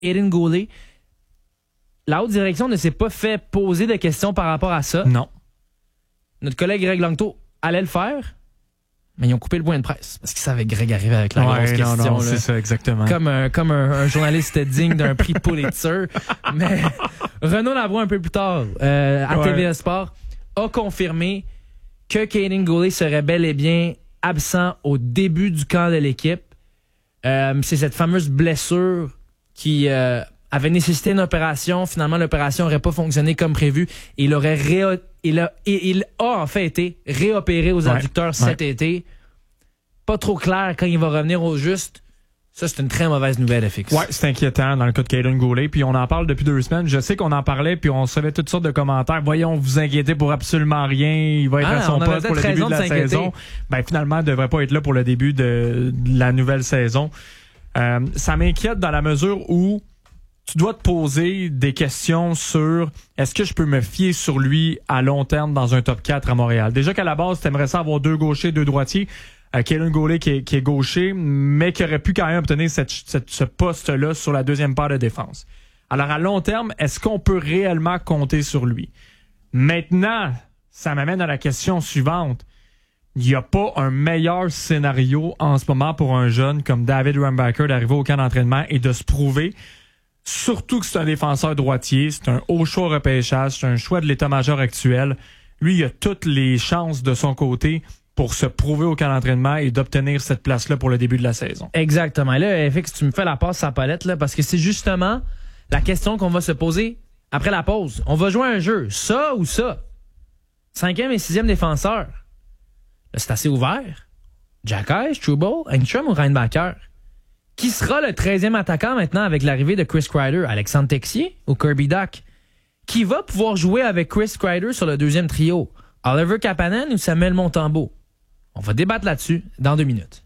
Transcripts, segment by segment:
Aiden Goulet. La haute direction ne s'est pas fait poser de questions par rapport à ça. Non. Notre collègue Greg Langto allait le faire, mais ils ont coupé le point de presse parce qu'ils savaient que Greg arrivait avec la grosse question. Non, là. c'est ça, exactement. Comme un journaliste digne d'un prix Pulitzer. Mais Renaud Lavoie, un peu plus tard, à TVA Sport, a confirmé que Kaiden Goulet serait bel et bien absent au début du camp de l'équipe. C'est cette fameuse blessure qui avait nécessité une opération. Finalement, l'opération n'aurait pas fonctionné comme prévu. Il a en fait été réopéré aux adducteurs cet été. Pas trop clair quand il va revenir au juste. Ça, c'est une très mauvaise nouvelle, FX. Ouais, c'est inquiétant dans le cas de Kaiden Goulet. Puis on en parle depuis 2 semaines. Je sais qu'on en parlait, puis on recevait toutes sortes de commentaires. Voyons, vous inquiétez pour absolument rien. Il va être à son poste pour le début de la saison. Ben, finalement, il ne devrait pas être là pour le début de la nouvelle saison. Ça m'inquiète dans la mesure où tu dois te poser des questions sur est-ce que je peux me fier sur lui à long terme dans un top 4 à Montréal. Déjà qu'à la base, tu aimerais ça avoir 2 gauchers, 2 droitiers. Kaiden Goulet qui est gaucher, mais qui aurait pu quand même obtenir ce poste-là sur la deuxième paire de défense. Alors, à long terme, est-ce qu'on peut réellement compter sur lui? Maintenant, ça m'amène à la question suivante. Il n'y a pas un meilleur scénario en ce moment pour un jeune comme David Rambacker d'arriver au camp d'entraînement et de se prouver, surtout que c'est un défenseur droitier, c'est un haut choix repêchage, c'est un choix de l'état-major actuel. Lui, il a toutes les chances de son côté pour se prouver au camp d'entraînement et d'obtenir cette place-là pour le début de la saison. Exactement. Là, FX, tu me fais la passe à la palette, là, parce que c'est justement la question qu'on va se poser après la pause. On va jouer à un jeu. Ça ou ça? 5e et 6e défenseur. Là, c'est assez ouvert. Jack Eyes, Trouble, Engstrom ou Reinbacker? Qui sera le 13e attaquant maintenant avec l'arrivée de Chris Kreider? Alexandre Texier ou Kirby Dach? Qui va pouvoir jouer avec Chris Kreider sur le 2e trio? Oliver Kapanen ou Samuel Montembeault? On va débattre là-dessus dans 2 minutes.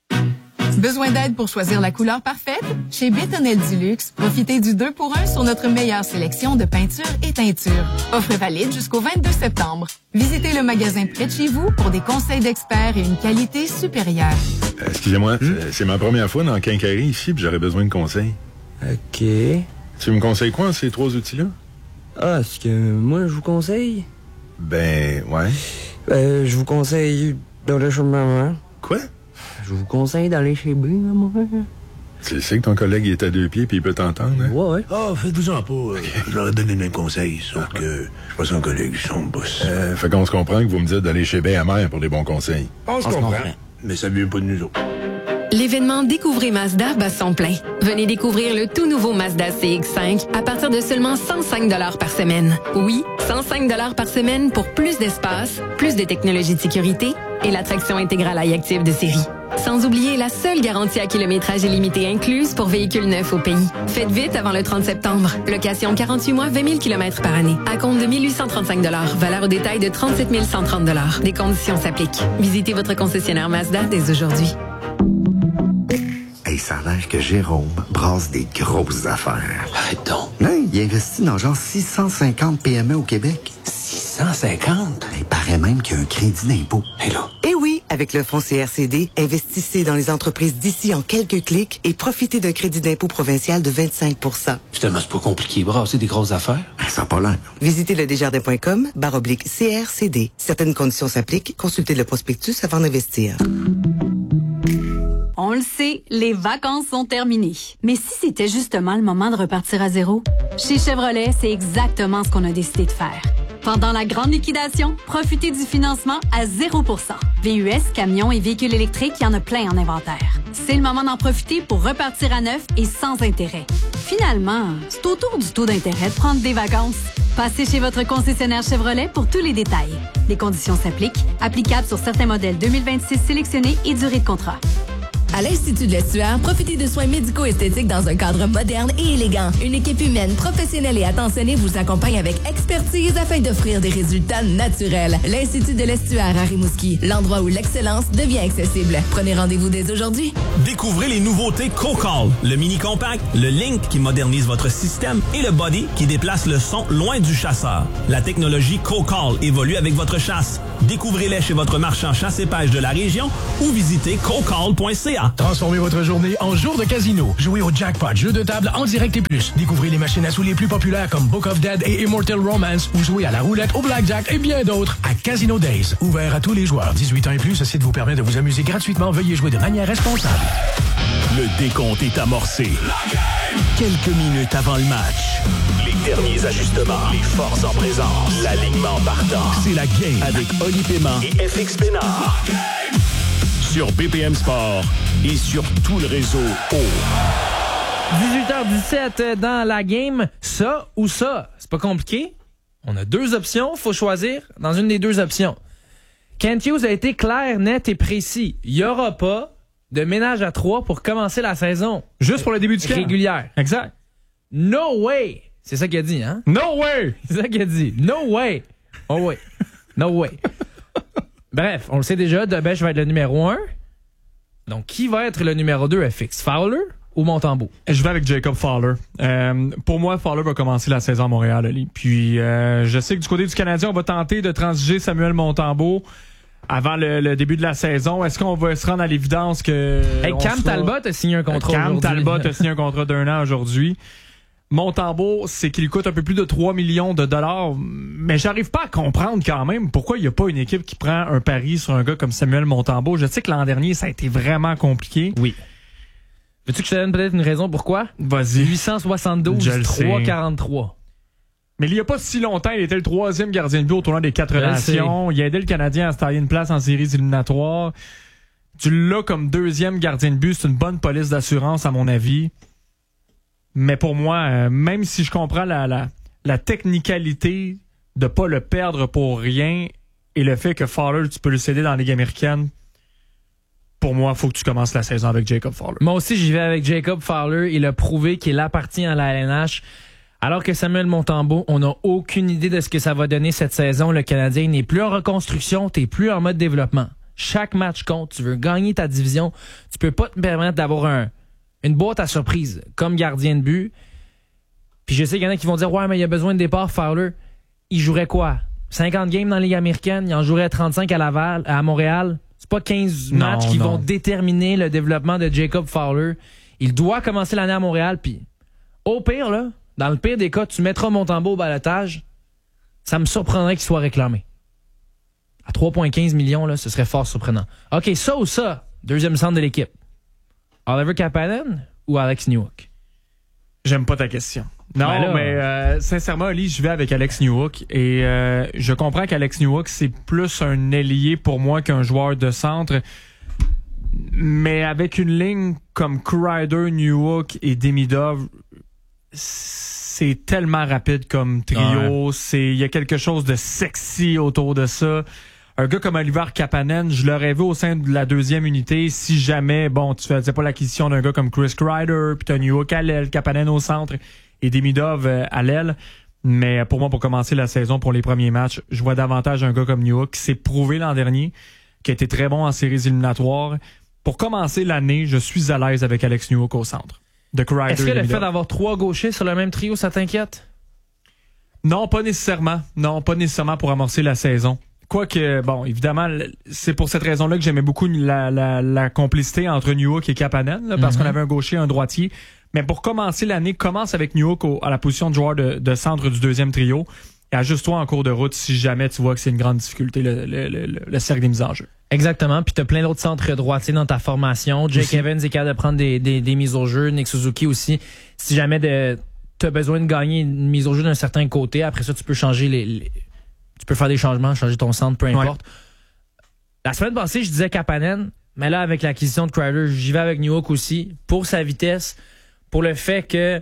Besoin d'aide pour choisir la couleur parfaite? Chez Bétonnel Duluxe, profitez du 2 pour 1 sur notre meilleure sélection de peintures et teintures. Offre valide jusqu'au 22 septembre. Visitez le magasin près de chez vous pour des conseils d'experts et une qualité supérieure. Excusez-moi, c'est ma première fois dans le Quincaillerie ici, puis j'aurais besoin de conseils. OK. Tu me conseilles quoi en ces 3 outils-là? Ah, est-ce que moi, je vous conseille? Ben, ouais. Je vous conseille d'aller chez maman. Quoi? Je vous conseille d'aller chez B, maman. Tu sais que ton collègue il est à 2 pieds puis il peut t'entendre, hein? Ouais. Ah, faites-vous-en pas. Je leur ai donné le même conseil, sauf que je suis pas son collègue, je suis son boss. Fait qu'on se comprend que vous me dites d'aller chez Bay à Mère pour des bons conseils. On se comprend. Mais ça vient pas de nous autres. L'événement Découvrez Mazda bat son plein. Venez découvrir le tout nouveau Mazda CX-5 à partir de seulement 105 $ par semaine. Oui, 105 $ par semaine pour plus d'espace, plus de technologies de sécurité et l'attraction intégrale iActive de série. Sans oublier la seule garantie à kilométrage illimité incluse pour véhicules neufs au pays. Faites vite avant le 30 septembre. Location 48 mois, 20 000 km par année. À compte de 1 835 $. Valeur au détail de 37 130 $. Des conditions s'appliquent. Visitez votre concessionnaire Mazda dès aujourd'hui. Hey, ça a l'air que Jérôme brasse des grosses affaires. Arrête donc. Non, il investit dans genre 650 PME au Québec. 650? Il paraît même qu'il y a un crédit d'impôt. Hé là. Eh oui, avec le fonds CRCD, investissez dans les entreprises d'ici en quelques clics et profitez d'un crédit d'impôt provincial de 25 %. Finalement, c'est pas compliqué. Brasser des grosses affaires. Ça n'a pas l'air. Visitez le desjardins.com/CRCD. Certaines conditions s'appliquent. Consultez le prospectus avant d'investir. On le sait, les vacances sont terminées. Mais si c'était justement le moment de repartir à zéro? Chez Chevrolet, c'est exactement ce qu'on a décidé de faire. Pendant la grande liquidation, profitez du financement à 0 %. VUS, camions et véhicules électriques, il y en a plein en inventaire. C'est le moment d'en profiter pour repartir à neuf et sans intérêt. Finalement, c'est autour du taux d'intérêt de prendre des vacances. Passez chez votre concessionnaire Chevrolet pour tous les détails. Les conditions s'appliquent, applicables sur certains modèles 2026 sélectionnés et durée de contrat. À l'Institut de l'Estuaire, profitez de soins médico-esthétiques dans un cadre moderne et élégant. Une équipe humaine, professionnelle et attentionnée vous accompagne avec expertise afin d'offrir des résultats naturels. L'Institut de l'Estuaire à Rimouski, l'endroit où l'excellence devient accessible. Prenez rendez-vous dès aujourd'hui. Découvrez les nouveautés CoCall, le mini compact, le Link qui modernise votre système et le Body qui déplace le son loin du chasseur. La technologie CoCall évolue avec votre chasse. Découvrez-les chez votre marchand chasse et pêche de la région ou visitez cocall.ca. Transformez votre journée en jour de casino. Jouez au Jackpot, jeu de table en direct et plus. Découvrez les machines à sous les plus populaires comme Book of Dead et Immortal Romance ou jouez à la roulette, au blackjack et bien d'autres à Casino Days. Ouvert à tous les joueurs. 18 ans et plus, ce site vous permet de vous amuser gratuitement. Veuillez jouer de manière responsable. Le décompte est amorcé. Quelques minutes avant le match. Les derniers ajustements. Les forces en présence. L'alignement partant. C'est la game avec Oli Paiement et FX Pénard. Sur BPM Sport et sur tout le réseau 18h17 dans la game. Ça ou ça? C'est pas compliqué. On a deux options. Faut choisir dans une des deux options. Kent Hughes a été clair, net et précis. Il n'y aura pas de ménage à 3 pour commencer la saison. Juste pour le début du camp. Régulière. Exact. No way! C'est ça qu'il a dit, hein? No way! C'est ça qu'il a dit. No way! Oh way. No way. Bref, on le sait déjà, Debèche va être le numéro 1. Donc, qui va être le numéro 2 FX? Fowler ou Montembeault? Je vais avec Jacob Fowler. Pour moi, Fowler va commencer la saison à Montréal, Ali. Puis, je sais que du côté du Canadien, on va tenter de transiger Samuel Montembeault avant le début de la saison. Est-ce qu'on va se rendre à l'évidence que... Cam Talbot a signé un contrat aujourd'hui. Cam Talbot a signé un contrat d'1 an aujourd'hui. Montembeault, c'est qu'il coûte un peu plus de 3 millions de dollars, mais j'arrive pas à comprendre quand même pourquoi il n'y a pas une équipe qui prend un pari sur un gars comme Samuel Montembeault. Je sais que l'an dernier, ça a été vraiment compliqué. Oui. Veux-tu que je te donne peut-être une raison pourquoi? Vas-y. 872, 343. Mais il n'y a pas si longtemps, il était le 3e gardien de but au tournoi des 4 nations. Il a aidé le Canadien à se tailler une place en séries éliminatoires. Tu l'as comme 2e gardien de but. C'est une bonne police d'assurance, à mon avis. Mais pour moi, même si je comprends la technicalité de pas le perdre pour rien et le fait que Fowler, tu peux le céder dans la Ligue américaine, pour moi, il faut que tu commences la saison avec Jacob Fowler. Moi aussi, j'y vais avec Jacob Fowler. Il a prouvé qu'il appartient à la LNH. Alors que Samuel Montembeault, on n'a aucune idée de ce que ça va donner cette saison. Le Canadien n'est plus en reconstruction, t'es plus en mode développement. Chaque match compte. Tu veux gagner ta division. Tu peux pas te permettre d'avoir une boîte à surprise comme gardien de but. Puis je sais qu'il y en a qui vont dire « Ouais, mais il y a besoin de départ, Fowler. » Il jouerait quoi? 50 games dans la Ligue américaine, il en jouerait 35 à Laval, à Montréal. C'est pas 15 matchs qui vont déterminer le développement de Jacob Fowler. Il doit commencer l'année à Montréal, puis au pire, là, dans le pire des cas, tu mettras Montembeault au balotage. Ça me surprendrait qu'il soit réclamé. À 3,15 millions, là, ce serait fort surprenant. OK, ça ou ça? Deuxième centre de l'équipe. Oliver Kapanen ou Alex Newhook? J'aime pas ta question. Non, mais sincèrement, Ali, je vais avec Alex Newhook. Et je comprends qu'Alex Newhook, c'est plus un ailier pour moi qu'un joueur de centre. Mais avec une ligne comme Kreider, Newhook et Demidov, c'est tellement rapide comme trio. Il y a quelque chose de sexy autour de ça. Un gars comme Oliver Kapanen, je l'aurais vu au sein de la deuxième unité si jamais, tu faisais pas l'acquisition d'un gars comme Chris Kreider, puis t'as Newhook à l'aile, Kapanen au centre et Demidov à l'aile. Mais pour moi, pour commencer la saison, pour les premiers matchs, je vois davantage un gars comme Newhook qui s'est prouvé l'an dernier, qui a été très bon en séries éliminatoires. Pour commencer l'année, je suis à l'aise avec Alex Newhook au centre. Est-ce que le fait d'avoir 3 gauchers sur le même trio, ça t'inquiète? Non, pas nécessairement. Non, pas nécessairement pour amorcer la saison. Quoique, évidemment, c'est pour cette raison-là que j'aimais beaucoup la complicité entre Newhook et Kapanen, là, parce qu'on avait un gaucher et un droitier. Mais pour commencer l'année, commence avec Newhook à la position de joueur de centre du deuxième trio et ajuste-toi en cours de route si jamais tu vois que c'est une grande difficulté, le cercle des mises en jeu. Exactement, puis t'as plein d'autres centres droitiers dans ta formation. Jake Evans est capable de prendre des mises au jeu, Nick Suzuki aussi. Si jamais t'as besoin de gagner une mise au jeu d'un certain côté, après ça, tu peux changer tu peux faire des changements, changer ton centre, peu importe. Ouais. La semaine passée, je disais Kapanen, mais là, avec l'acquisition de Kreider, j'y vais avec Newhook aussi, pour sa vitesse, pour le fait que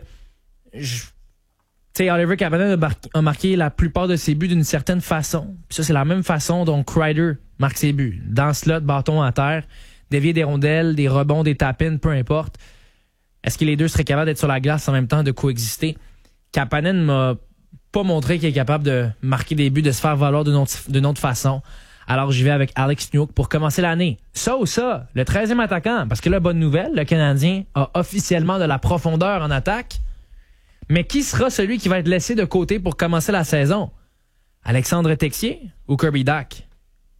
Oliver Kapanen a marqué la plupart de ses buts d'une certaine façon. Puis ça, c'est la même façon dont Kreider marque ses buts. Dans le slot, bâton à terre, dévier des rondelles, des rebonds, des tap-ins, peu importe. Est-ce que les deux seraient capables d'être sur la glace en même temps, de coexister? Kapanen m'a pas montré qu'il est capable de marquer des buts, de se faire valoir d'une autre façon. Alors, j'y vais avec Alex Newhook pour commencer l'année. Ça ou ça, le 13e attaquant. Parce que là, bonne nouvelle, le Canadien a officiellement de la profondeur en attaque. Mais qui sera celui qui va être laissé de côté pour commencer la saison? Alexandre Texier ou Kirby Dach?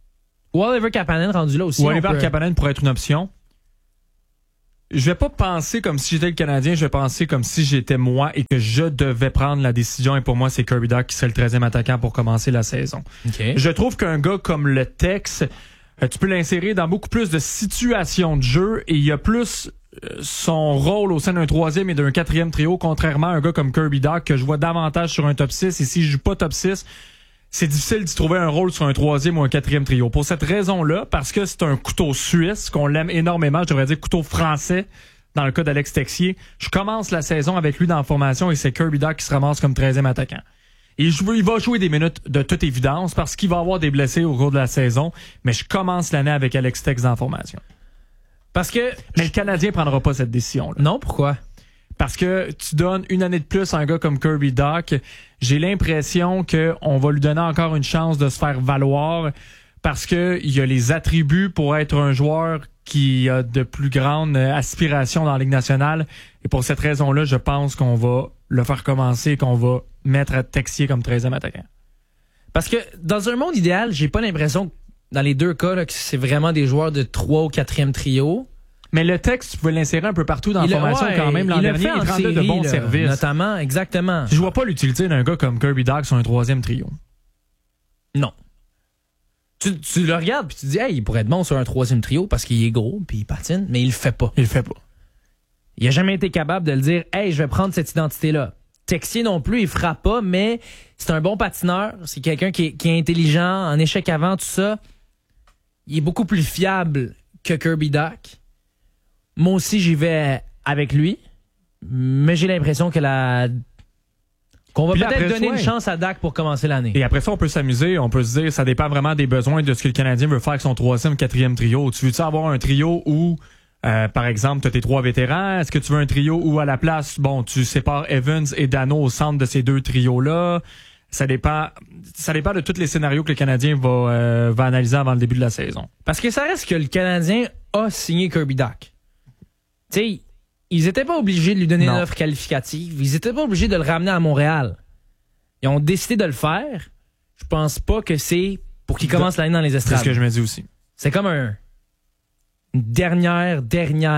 Ou Oliver Kapanen rendu là aussi. Ou Oliver Kapanen pourrait être une option. Je vais pas penser comme si j'étais le Canadien, je vais penser comme si j'étais moi et que je devais prendre la décision. Et pour moi, c'est Kirby Dach qui serait le 13e attaquant pour commencer la saison. Okay. Je trouve qu'un gars comme le Tex, tu peux l'insérer dans beaucoup plus de situations de jeu et il y a plus son rôle au sein d'un 3e et d'un 4e trio, contrairement à un gars comme Kirby Dach que je vois davantage sur un top 6. Et si je joue pas top 6, c'est difficile d'y trouver un rôle sur un 3e ou un 4e trio. Pour cette raison-là, parce que c'est un couteau suisse, qu'on l'aime énormément, je devrais dire couteau français, dans le cas d'Alex Texier, je commence la saison avec lui dans la formation et c'est Kirby Dach qui se ramasse comme 13e attaquant. Et il va jouer des minutes de toute évidence parce qu'il va avoir des blessés au cours de la saison, mais je commence l'année avec Alex Tex dans la formation. Mais le Canadien prendra pas cette décision-là. Non, pourquoi? Parce que tu donnes une année de plus à un gars comme Kirby Dach. J'ai l'impression qu'on va lui donner encore une chance de se faire valoir parce que il y a les attributs pour être un joueur qui a de plus grandes aspirations dans la Ligue nationale. Et pour cette raison-là, je pense qu'on va le faire commencer et qu'on va mettre Texier comme 13e attaquant. Parce que dans un monde idéal, j'ai pas l'impression que dans les deux cas là, que c'est vraiment des joueurs de 3 ou 4e trio. Mais le Tex, tu pouvais l'insérer un peu partout dans la formation quand même. L'an dernier, il rendait de bons services. Notamment, exactement. Je vois pas l'utilité d'un gars comme Kirby Dach sur un 3e trio. Non. Tu le regardes puis tu te dis, hey, il pourrait être bon sur un 3e trio parce qu'il est gros puis il patine, mais il le fait pas. Il a jamais été capable de le dire, hey, je vais prendre cette identité-là. Texier non plus, il frappe pas, mais c'est un bon patineur. C'est quelqu'un qui est intelligent, en échec avant, tout ça. Il est beaucoup plus fiable que Kirby Dach. Moi aussi, j'y vais avec lui, mais j'ai l'impression que qu'on va peut-être donner une chance à Dach pour commencer l'année. Et après ça, on peut s'amuser, on peut se dire, ça dépend vraiment des besoins de ce que le Canadien veut faire avec son 3e, 4e trio. Tu veux-tu avoir un trio où, par exemple, tu as tes 3 vétérans? Est-ce que tu veux un trio où, à la place, bon, tu sépares Evans et Dano au centre de ces deux trios-là? Ça dépend de tous les scénarios que le Canadien va analyser avant le début de la saison. Parce que ça reste que le Canadien a signé Kirby Dach. Tu sais, ils étaient pas obligés de lui donner une offre qualificative. Ils étaient pas obligés de le ramener à Montréal. Ils ont décidé de le faire. Je pense pas que c'est pour qu'il commence l'année dans les estrades. C'est ce que je me dis aussi. C'est comme une dernière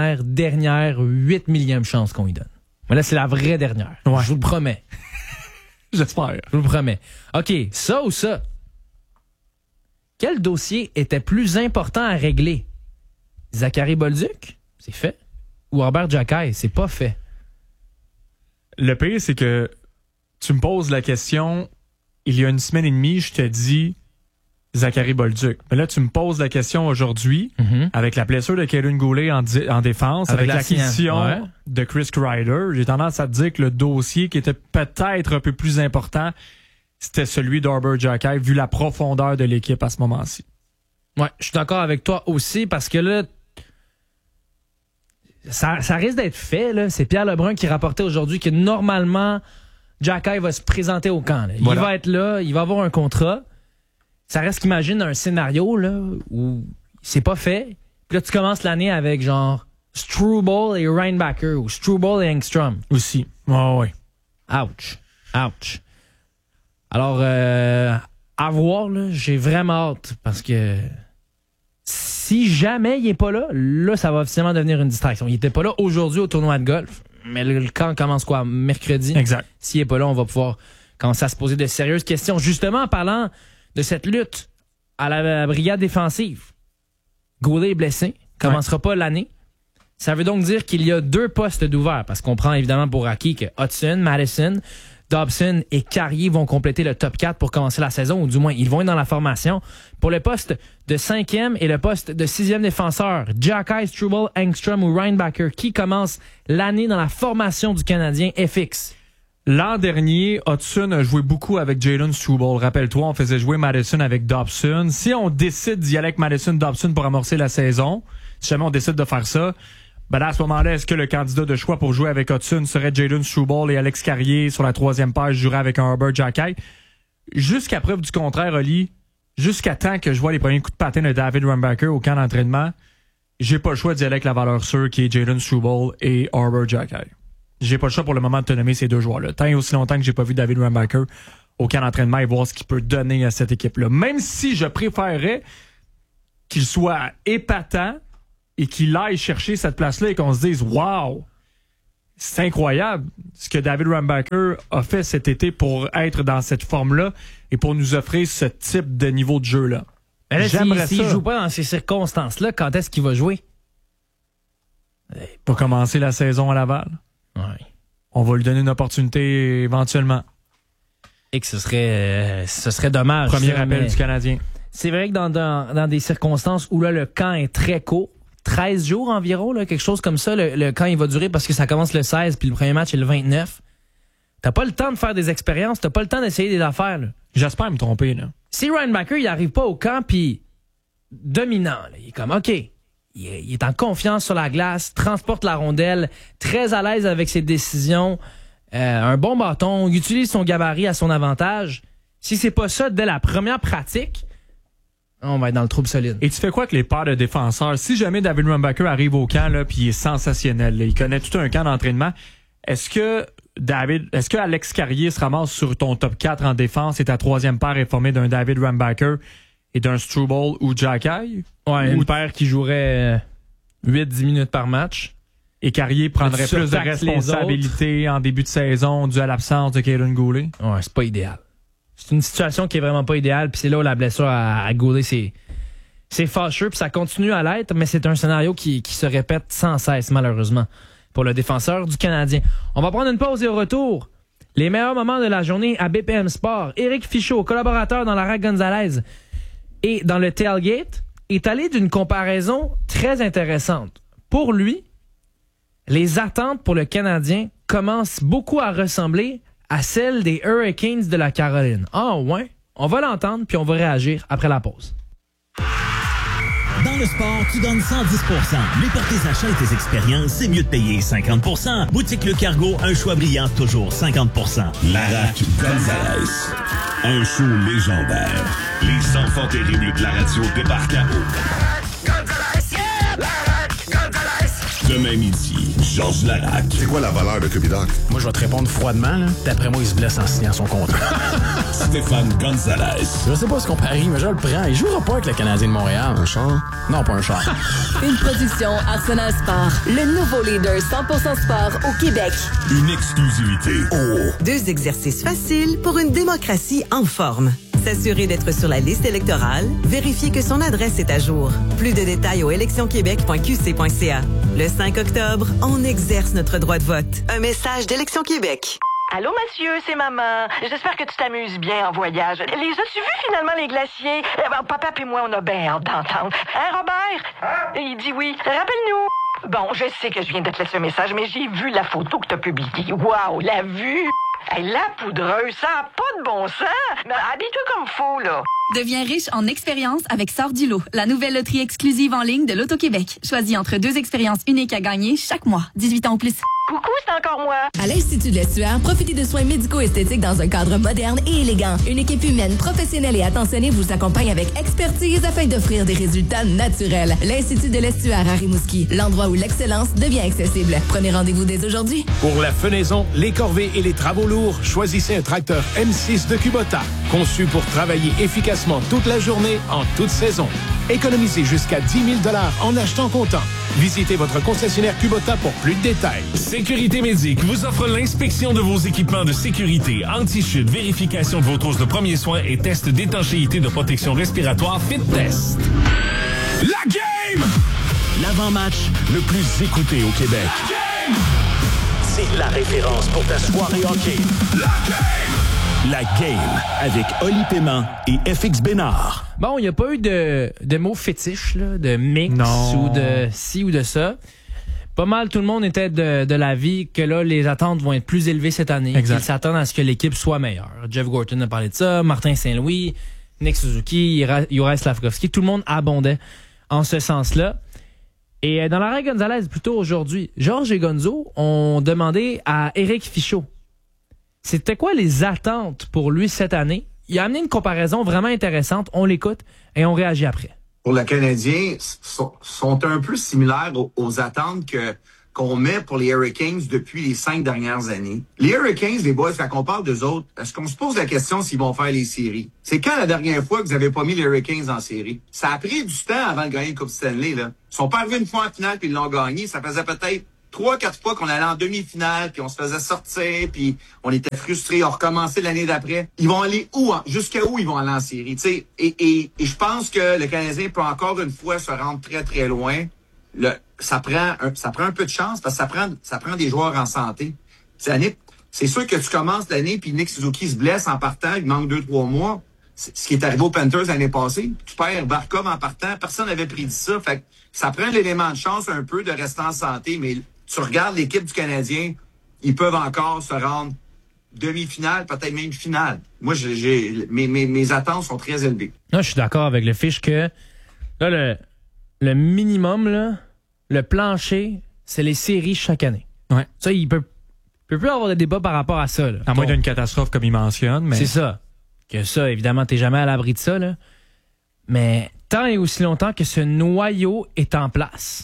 8 millième chance qu'on lui donne. Mais là, c'est la vraie dernière. Ouais. Je vous le promets. J'espère. Je vous le promets. OK, ça ou ça? Quel dossier était plus important à régler? Zachary Bolduc? C'est fait. Ou Robert Jacquet? C'est pas fait. Le pire, c'est que tu me poses la question, il y a une semaine et demie, je te dis Zachary Bolduc. Mais là, tu me poses la question aujourd'hui, avec la blessure de Kaiden Goulet en défense, avec l'acquisition de Chris Kreider. J'ai tendance à te dire que le dossier qui était peut-être un peu plus important, c'était celui d'Arbor Jacquet, vu la profondeur de l'équipe à ce moment-ci. Ouais, je suis d'accord avec toi aussi, parce que là, ça risque d'être fait, là. C'est Pierre Lebrun qui rapportait aujourd'hui que normalement, Jacquet va se présenter au camp. Là. Il va être là, il va avoir un contrat. Ça reste qu'imagine un scénario là, où c'est pas fait. Puis là, tu commences l'année avec genre Struble et Reinbacher ou Struble et Engstrom. Aussi. Oh, oui. Ouch. Alors, à voir, là, j'ai vraiment hâte parce que si jamais il est pas là, ça va officiellement devenir une distraction. Il était pas là aujourd'hui au tournoi de golf, mais le camp commence quoi? Mercredi. Exact. S'il est pas là, on va pouvoir commencer à se poser de sérieuses questions. Justement, en parlant de cette lutte à la brigade défensive, Goulet est blessé, commencera pas l'année. Ça veut donc dire qu'il y a 2 postes d'ouverts, parce qu'on prend évidemment pour acquis que Hudson, Madison, Dobson et Carrier vont compléter le top 4 pour commencer la saison, ou du moins, ils vont être dans la formation. Pour le poste de 5e et le poste de 6e défenseur, Jacquet, Struble, Engstrom ou Reinbacher, qui commence l'année dans la formation du Canadien FX. L'an dernier, Hudson a joué beaucoup avec Jalen Struble. Rappelle-toi, on faisait jouer Madison avec Dobson. Si on décide d'y aller avec Madison-Dobson pour amorcer la saison, si jamais on décide de faire ça, ben à ce moment-là, est-ce que le candidat de choix pour jouer avec Hudson serait Jalen Struble et Alex Carrier sur la 3e page jouerait avec un Arbor Jacquet? Jusqu'à preuve du contraire, Oli, jusqu'à temps que je vois les premiers coups de patin de David Reinbacher au camp d'entraînement, j'ai pas le choix d'y aller avec la valeur sûre qui est Jalen Struble et Arbor Jacquet. J'ai pas le choix pour le moment de te nommer ces 2 joueurs-là. Tant et aussi longtemps que j'ai pas vu David Reinbacher au camp d'entraînement et voir ce qu'il peut donner à cette équipe-là. Même si je préférerais qu'il soit épatant et qu'il aille chercher cette place-là et qu'on se dise « Wow! » C'est incroyable ce que David Rumbacher a fait cet été pour être dans cette forme-là et pour nous offrir ce type de niveau de jeu-là. Mais là, s'il joue pas dans ces circonstances-là, quand est-ce qu'il va jouer? Pour commencer la saison à Laval. Ouais. On va lui donner une opportunité éventuellement. Et que ce serait dommage. Premier appel du Canadien. C'est vrai que dans des circonstances où là, le camp est très court, 13 jours environ, là, quelque chose comme ça, le camp il va durer parce que ça commence le 16 puis le premier match est le 29. T'as pas le temps de faire des expériences, t'as pas le temps d'essayer des affaires. Là. J'espère me tromper. Là. Si Rumbacher il arrive pas au camp puis dominant, là, il est comme OK, il est en confiance sur la glace, transporte la rondelle, très à l'aise avec ses décisions, un bon bâton, il utilise son gabarit à son avantage. Si c'est pas ça dès la première pratique, on va être dans le trouble solide. Et tu fais quoi avec les paires de défenseurs? Si jamais David Rumbacher arrive au camp là, puis il est sensationnel, là, il connaît tout un camp d'entraînement, est-ce que Alex Carrier se ramasse sur ton top 4 en défense et ta troisième paire est formée d'un David Rumbacher et d'un Struble ou Jacky? Ouais, une paire qui jouerait 8-10 minutes par match. Et Carrier prendrait plus de responsabilités en début de saison dû à l'absence de Kaiden Goulet? Ouais, c'est pas idéal. C'est une situation qui est vraiment pas idéale, puis c'est là où la blessure à Goulet, c'est fâcheux, puis ça continue à l'être, mais c'est un scénario qui se répète sans cesse, malheureusement, pour le défenseur du Canadien. On va prendre une pause et au retour, les meilleurs moments de la journée à BPM Sport. Éric Fichaud, collaborateur dans la RAC Gonzalez et dans le Tailgate, est allé d'une comparaison très intéressante. Pour lui, les attentes pour le Canadien commencent beaucoup à ressembler à celle des Hurricanes de la Caroline. Ah ouais? On va l'entendre, puis on va réagir après la pause. Dans le sport, tu donnes 110%. Mais pour tes achats et tes expériences, c'est mieux de payer 50%. Boutique Le Cargo, un choix brillant, toujours 50%. La RAC Gonzalez. Un show légendaire. Les enfants terribles de la radio débarquent à eau. Demain midi, Georges Larac. C'est quoi la valeur de Cupidoc? Moi, je vais te répondre froidement. Là. D'après moi, il se blesse en signant son contrat. Stéphane Gonzalez. Je sais pas ce qu'on parie, mais je le prends. Il jouera pas avec le Canadien de Montréal. Un char? Non, pas un char. Une production Arsenal Sport. Le nouveau leader 100% sport au Québec. Une exclusivité. Oh! 2 exercices faciles pour une démocratie en forme. S'assurer d'être sur la liste électorale, vérifier que son adresse est à jour. Plus de détails au électionquebec.qc.ca. Le 5 octobre, on exerce notre droit de vote. Un message d'Élection Québec. Allô, monsieur, c'est maman. J'espère que tu t'amuses bien en voyage. Les as-tu vus finalement, les glaciers? Papa et moi, on a bien hâte d'entendre. Hein, Robert? Il dit oui. Rappelle-nous. Bon, je sais que je viens de te laisser un message, mais j'ai vu la photo que t'as publiée. Wow, la vue! Hey, la poudreuse, ça n'a pas de bon sens. Mais habille-toi comme faut, là. Deviens riche en expérience avec Sort du lot, la nouvelle loterie exclusive en ligne de l'Auto-Québec. Choisis entre 2 expériences uniques à gagner chaque mois. 18 ans ou plus. Coucou, c'est encore moi. À l'Institut de l'Estuaire, profitez de soins médico-esthétiques dans un cadre moderne et élégant. Une équipe humaine, professionnelle et attentionnée vous accompagne avec expertise afin d'offrir des résultats naturels. L'Institut de l'Estuaire à Rimouski, l'endroit où l'excellence devient accessible. Prenez rendez-vous dès aujourd'hui. Pour la fenaison, les corvées et les travaux lourds, choisissez un tracteur M6 de Kubota. Conçu pour travailler efficacement toute la journée, en toute saison. Économisez jusqu'à 10 000 $ en achetant comptant. Visitez votre concessionnaire Kubota pour plus de détails. Sécurité Médic vous offre l'inspection de vos équipements de sécurité, anti-chute, vérification de vos trousses de premiers soins et test d'étanchéité de protection respiratoire Fit Test. La game! L'avant-match le plus écouté au Québec. La game! C'est la référence pour ta soirée hockey. La game! La game avec Oli Paiement et FX Bénard. Bon, il n'y a pas eu de mots fétiches, là, de mix ou de ci ou de ça. Pas mal, tout le monde était de l'avis que là, les attentes vont être plus élevées cette année. Ils s'attendent à ce que l'équipe soit meilleure. Jeff Gorton a parlé de ça, Martin Saint-Louis, Nick Suzuki, Juraj Slavkovski, tout le monde abondait en ce sens-là. Et dans la RAC Gonzalez, plutôt aujourd'hui, Georges et Gonzo ont demandé à Éric Fichaud c'était quoi les attentes pour lui cette année. Il a amené une comparaison vraiment intéressante. On l'écoute et on réagit après. Pour le Canadien, sont un peu similaires aux attentes qu'on met pour les Hurricanes depuis les 5 dernières années. Les Hurricanes, les boys, quand on parle d'eux autres, est-ce qu'on se pose la question s'ils vont faire les séries? C'est quand la dernière fois que vous avez pas mis les Hurricanes en série? Ça a pris du temps avant de gagner une Coupe Stanley, là. Ils sont pas arrivés une fois en finale puis ils l'ont gagné. Ça faisait peut-être 3-4 fois qu'on allait en demi-finale, puis on se faisait sortir, puis on était frustrés, on recommençait l'année d'après. Ils vont aller où? Jusqu'à où ils vont aller en série? T'sais, et je pense que le Canadien peut encore une fois se rendre très, très loin. Ça prend un peu de chance parce que ça prend des joueurs en santé. C'est sûr que tu commences l'année, puis Nick Suzuki se blesse en partant, il manque 2-3 mois. C'est ce qui est arrivé aux Panthers l'année passée. Tu perds Barkov en partant, personne n'avait prédit ça. Fait que ça prend l'élément de chance un peu de rester en santé, mais tu regardes l'équipe du Canadien, ils peuvent encore se rendre demi-finale, peut-être même finale. Moi, mes attentes sont très élevées. Non, je suis d'accord avec le fiche que là, le minimum, là, le plancher, c'est les séries chaque année. Ouais. Ça, il peut plus avoir de débat par rapport à ça. Là. À moins d'une catastrophe comme il mentionne. Mais... C'est ça. Que ça, évidemment, t'es jamais à l'abri de ça. Là. Mais tant et aussi longtemps que ce noyau est en place,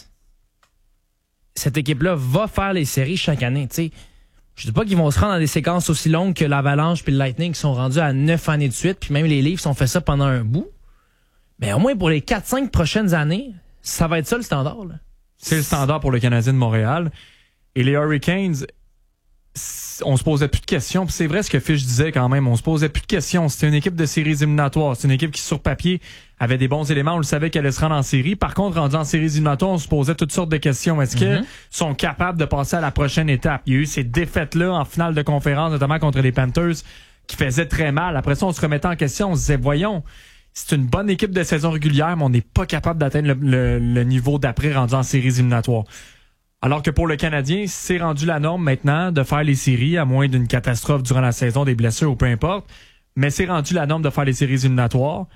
cette équipe-là va faire les séries chaque année. T'sais. Je dis pas qu'ils vont se rendre dans des séquences aussi longues que l'Avalanche puis le Lightning qui sont rendus à 9 années de suite, puis même les Leafs ont fait ça pendant un bout. Mais au moins pour les 4-5 prochaines années, ça va être ça le standard. Là. C'est le standard pour le Canadien de Montréal. Et les Hurricanes, on se posait plus de questions. Puis c'est vrai ce que Fish disait quand même. On se posait plus de questions. C'était une équipe de séries éliminatoires. C'est une équipe qui, sur papier, avait des bons éléments. On le savait qu'elle allait se rendre en série. Par contre, rendu en séries éliminatoires, on se posait toutes sortes de questions. Est-ce qu'ils sont capables de passer à la prochaine étape? Il y a eu ces défaites-là en finale de conférence, notamment contre les Panthers, qui faisaient très mal. Après ça, on se remettait en question. On se disait, voyons, c'est une bonne équipe de saison régulière, mais on n'est pas capable d'atteindre le niveau d'après rendu en séries éliminatoires. Alors que pour le Canadien, c'est rendu la norme maintenant de faire les séries, à moins d'une catastrophe durant la saison, des blessures ou peu importe. Mais c'est rendu la norme de faire les séries éliminatoires.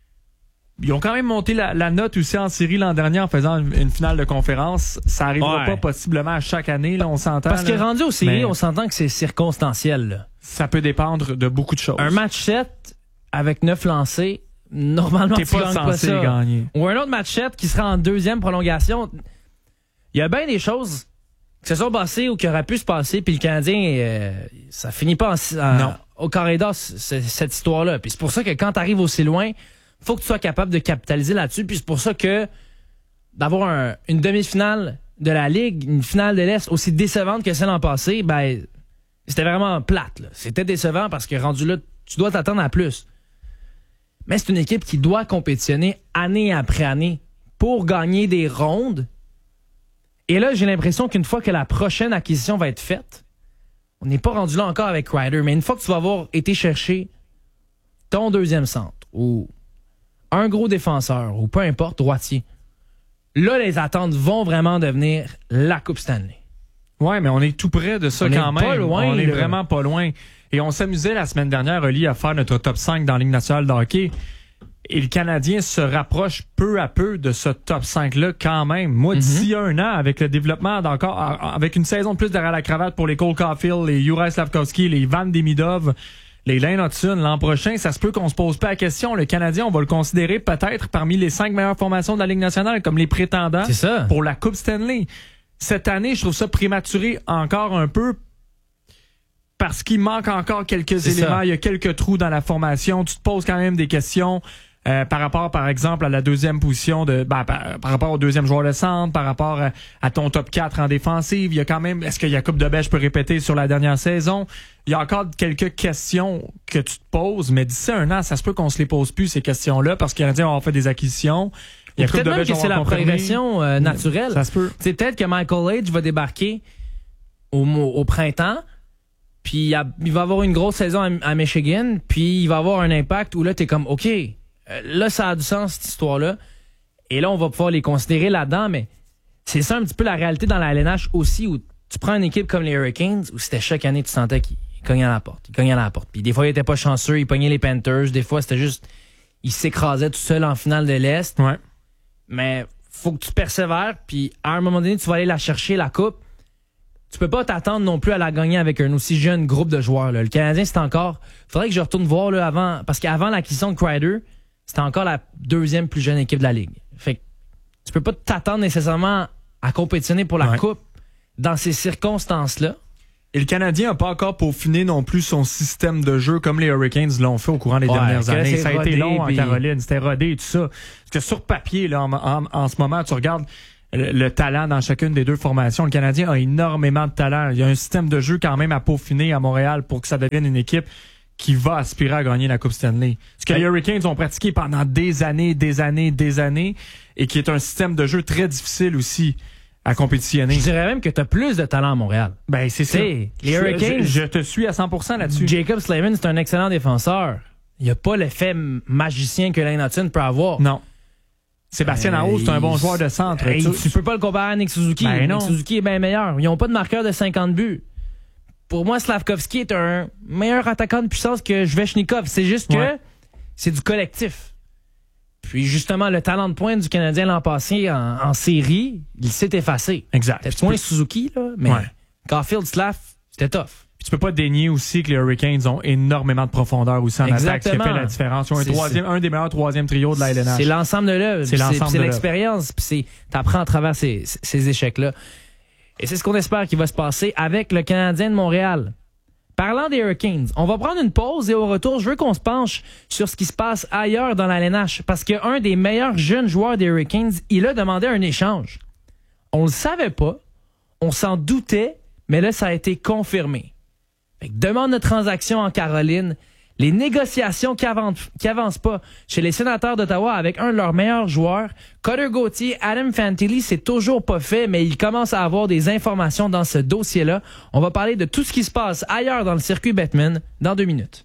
Ils ont quand même monté la note aussi en série l'an dernier en faisant une finale de conférence. Ça arrivera pas possiblement à chaque année, là, on s'entend. Parce que rendu aux séries, on s'entend que c'est circonstanciel. Là. Ça peut dépendre de beaucoup de choses. Un match 7 avec 9 lancés, normalement, t'es pas censé gagner. Ou un autre match 7 qui sera en deuxième prolongation. Il y a bien des choses qui se sont passées ou qui auraient pu se passer, puis le Canadien, ça finit pas au corridor, cette histoire-là. Puis c'est pour ça que quand tu arrives aussi loin, faut que tu sois capable de capitaliser là-dessus. Puis c'est pour ça que d'avoir une demi-finale de la Ligue, une finale de l'Est aussi décevante que celle l'an passé, ben c'était vraiment plate. Là. C'était décevant parce que rendu là, tu dois t'attendre à plus. Mais c'est une équipe qui doit compétitionner année après année pour gagner des rondes. Et là, j'ai l'impression qu'une fois que la prochaine acquisition va être faite, on n'est pas rendu là encore avec Ryder, mais une fois que tu vas avoir été chercher ton deuxième centre ou un gros défenseur ou peu importe, droitier, là, les attentes vont vraiment devenir la Coupe Stanley. Ouais, mais on est tout près de ça on quand même. Pas loin, on est vraiment pas loin. Et on s'amusait la semaine dernière, Oli, à faire notre top 5 dans la Ligue nationale de hockey. Et le Canadien se rapproche peu à peu de ce top 5-là quand même. Moi, d'ici un an, avec le développement d'encore, avec une saison de plus derrière la cravate pour les Cole Caulfield, les Juraj Slafkovský, les Ivan Demidov, les Lane Hudson, l'an prochain, ça se peut qu'on se pose pas la question. Le Canadien, on va le considérer peut-être parmi les 5 meilleures formations de la Ligue nationale comme les prétendants pour la Coupe Stanley. Cette année, je trouve ça prématuré encore un peu parce qu'il manque encore quelques éléments. Il y a quelques trous dans la formation. Tu te poses quand même des questions. Par rapport, par exemple, à la deuxième position par rapport au deuxième joueur de centre, par rapport à ton top 4 en défensive, il y a quand même, est-ce que Jakub Dobeš peut répéter sur la dernière saison? Il y a encore quelques questions que tu te poses, mais d'ici un an, ça se peut qu'on se les pose plus, ces questions-là, parce qu'il y a dit, on va faire des acquisitions. Peut-être même que c'est la progression naturelle. Ça se peut. C'est peut-être que Michael Age va débarquer au printemps, puis il va avoir une grosse saison à Michigan, puis il va avoir un impact où là, t'es comme, OK, là, ça a du sens, cette histoire-là. Et là, on va pouvoir les considérer là-dedans, mais c'est ça un petit peu la réalité dans la LNH aussi, où tu prends une équipe comme les Hurricanes, où c'était chaque année, tu sentais qu'ils cognaient à la porte. Puis des fois, ils étaient pas chanceux, ils pognaient les Panthers. Des fois, c'était juste, ils s'écrasaient tout seuls en finale de l'Est. Ouais. Mais faut que tu persévères, puis à un moment donné, tu vas aller la chercher, la coupe. Tu peux pas t'attendre non plus à la gagner avec un aussi jeune groupe de joueurs. Là. Le Canadien, c'est encore... Faudrait que je retourne voir là, avant, parce qu'avant l'acquisition de Kreider, c'était encore la deuxième plus jeune équipe de la Ligue. Fait que tu peux pas t'attendre nécessairement à compétitionner pour la coupe dans ces circonstances-là. Et le Canadien n'a pas encore peaufiné non plus son système de jeu comme les Hurricanes l'ont fait au courant des dernières années. Ça a été long en Caroline, c'était rodé et tout ça. Parce que sur papier, là, en ce moment, tu regardes le talent dans chacune des deux formations. Le Canadien a énormément de talent. Il y a un système de jeu quand même à peaufiner à Montréal pour que ça devienne une équipe qui va aspirer à gagner la Coupe Stanley. Ce que les Hurricanes ont pratiqué pendant des années, et qui est un système de jeu très difficile aussi à compétitionner. Je dirais même que tu as plus de talent à Montréal. Ben, c'est ça. Les Hurricanes... Je te suis à 100% là-dessus. Jacob Slavin, c'est un excellent défenseur. Il n'y a pas l'effet magicien que Lane Hutton peut avoir. Non. Sébastien Aho, c'est un bon joueur de centre. Tu peux pas le comparer à Nick Suzuki. Ben non. Nick Suzuki est bien meilleur. Ils n'ont pas de marqueur de 50 buts. Pour moi, Slavkovski est un meilleur attaquant de puissance que Svechnikov. C'est juste que c'est du collectif. Puis justement, le talent de pointe du Canadien l'an passé en série, il s'est effacé. Exact. Peut-être moins Suzuki, là, mais Caulfield, Slav, c'était tough. Puis tu peux pas dénier aussi que les Hurricanes ont énormément de profondeur aussi en attaque. C'est fait la différence. Ils ont un des meilleurs troisième trios de la LNH. C'est l'ensemble de l'œuvre. C'est l'expérience. Puis t'apprends à travers ces échecs-là. Et c'est ce qu'on espère qu'il va se passer avec le Canadien de Montréal. Parlant des Hurricanes, on va prendre une pause et au retour, je veux qu'on se penche sur ce qui se passe ailleurs dans la LNH parce qu'un des meilleurs jeunes joueurs des Hurricanes, il a demandé un échange. On le savait pas, on s'en doutait, mais là, ça a été confirmé. Fait que demande de transaction en Caroline, les négociations qui avancent pas chez les Sénateurs d'Ottawa avec un de leurs meilleurs joueurs, Cutter Gauthier, Adam Fantilli, c'est toujours pas fait, mais il commence à avoir des informations dans ce dossier-là. On va parler de tout ce qui se passe ailleurs dans le circuit Bettman dans 2 minutes.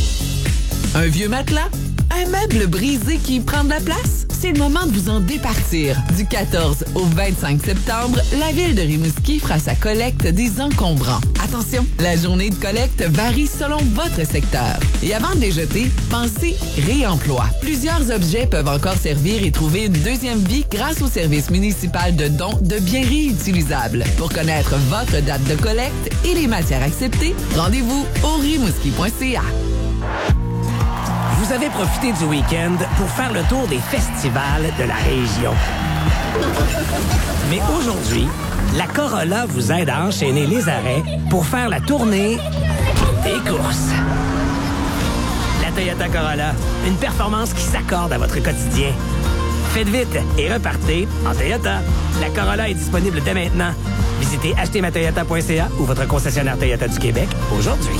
Un vieux matelas? Un meuble brisé qui prend de la place? C'est le moment de vous en départir. Du 14 au 25 septembre, la ville de Rimouski fera sa collecte des encombrants. Attention, la journée de collecte varie selon votre secteur. Et avant de les jeter, pensez réemploi. Plusieurs objets peuvent encore servir et trouver une deuxième vie grâce au service municipal de dons de biens réutilisables. Pour connaître votre date de collecte et les matières acceptées, rendez-vous au rimouski.ca. Vous avez profité du week-end pour faire le tour des festivals de la région. Mais aujourd'hui, la Corolla vous aide à enchaîner les arrêts pour faire la tournée des courses. La Toyota Corolla, une performance qui s'accorde à votre quotidien. Faites vite et repartez en Toyota. La Corolla est disponible dès maintenant. Visitez achetermatoyota.ca ou votre concessionnaire Toyota du Québec aujourd'hui.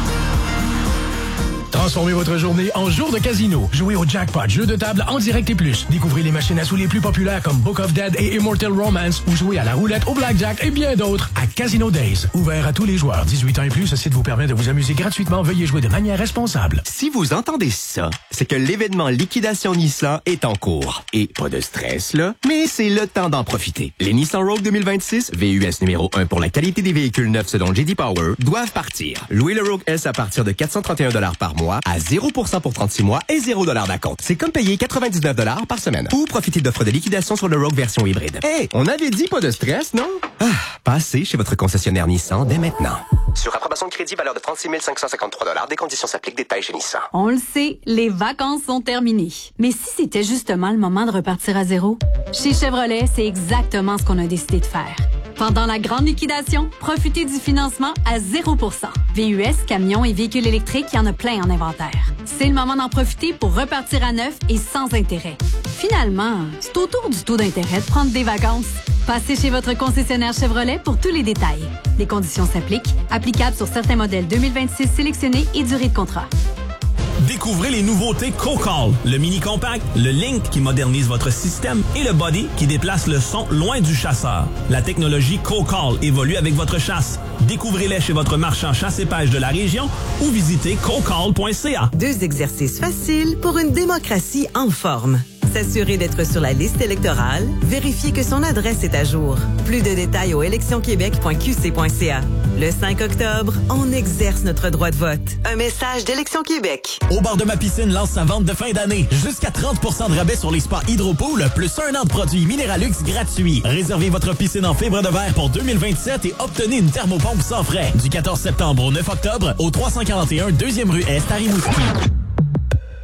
Transformez votre journée en jour de casino. Jouez au Jackpot, jeu de table en direct et plus. Découvrez les machines à sous les plus populaires comme Book of Dead et Immortal Romance ou jouez à la roulette, au blackjack et bien d'autres à Casino Days. Ouvert à tous les joueurs. 18 ans et plus, ce site vous permet de vous amuser gratuitement. Veuillez jouer de manière responsable. Si vous entendez ça, c'est que l'événement Liquidation Nissan est en cours. Et pas de stress, là, mais c'est le temps d'en profiter. Les Nissan Rogue 2026, VUS numéro 1 pour la qualité des véhicules neufs selon J.D. Power, doivent partir. Louez le Rogue S à partir de 431 $ par mois, à 0% pour 36 mois et 0 $ d'acompte. C'est comme payer 99 $ par semaine. Ou profiter d'offres de liquidation sur le Rogue version hybride. Hey, on avait dit pas de stress, non? Passez chez votre concessionnaire Nissan dès maintenant. Sur approbation de crédit, valeur de 36 553 $. Des conditions s'appliquent. Détails chez Nissan. On le sait, les vacances sont terminées. Mais si c'était justement le moment de repartir à zéro? Chez Chevrolet, c'est exactement ce qu'on a décidé de faire. Pendant la grande liquidation, profitez du financement à 0%. VUS, camions et véhicules électriques, il y en a plein en inventaire. C'est le moment d'en profiter pour repartir à neuf et sans intérêt. Finalement, c'est au tour du taux d'intérêt de prendre des vacances. Passez chez votre concessionnaire Chevrolet pour tous les détails. Les conditions s'appliquent. Applicables sur certains modèles 2026 sélectionnés et durée de contrat. Découvrez les nouveautés CoCall, le mini compact, le Link qui modernise votre système et le Body qui déplace le son loin du chasseur. La technologie CoCall évolue avec votre chasse. Découvrez-les chez votre marchand chasse et pêche de la région ou visitez cocall.ca. 2 exercices faciles pour une démocratie en forme. S'assurer d'être sur la liste électorale, vérifier que son adresse est à jour. Plus de détails au électionquebec.qc.ca. Le 5 octobre, on exerce notre droit de vote. Un message d'Élection Québec. Au bar de ma piscine lance sa vente de fin d'année. Jusqu'à 30% de rabais sur les spas Hydropool, plus 1 an de produits Minéralux gratuits. Réservez votre piscine en fibre de verre pour 2027 et obtenez une thermopompe sans frais. Du 14 septembre au 9 octobre, au 341 2e rue Est à Rimouski.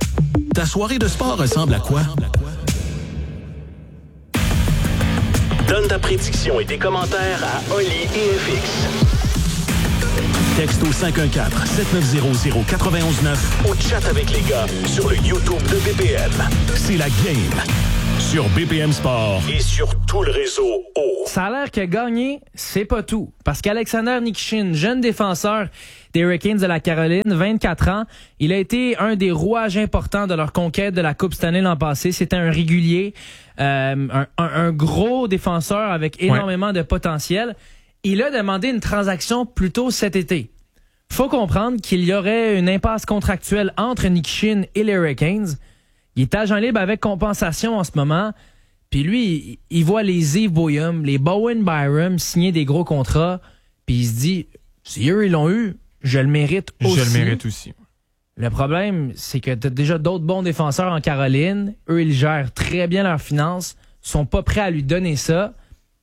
Ta soirée de sport ressemble à quoi? Donne ta prédiction et tes commentaires à Oli et FX. Texte au 514-7900-919 ou chat avec les gars sur le YouTube de BPM. C'est la game sur BPM Sport et sur tout le réseau O. Ça a l'air que gagner, c'est pas tout. Parce qu'Alexander Nikishin, jeune défenseur des Hurricanes de la Caroline, 24 ans, il a été un des rouages importants de leur conquête de la Coupe Stanley l'an passé. C'était un régulier, un gros défenseur avec énormément de potentiel. Il a demandé une transaction plus tôt cet été. Faut comprendre qu'il y aurait une impasse contractuelle entre Nikishin et les Hurricanes. Il est agent libre avec compensation en ce moment. Puis lui, il voit les Yves Boyum, les Bowen Byram signer des gros contrats. Puis il se dit, si eux, ils l'ont eu, je le mérite aussi. Je le mérite aussi. Le problème, c'est que tu as déjà d'autres bons défenseurs en Caroline. Eux, ils gèrent très bien leurs finances. Sont pas prêts à lui donner ça.